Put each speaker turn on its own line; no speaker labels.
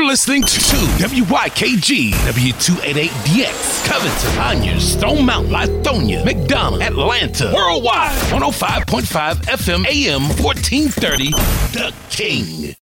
listening to WYKG W288DX, Covington, Conyers, Stone Mountain, Lithonia, McDonough, Atlanta, worldwide, 105.5 FM AM 1430, The King.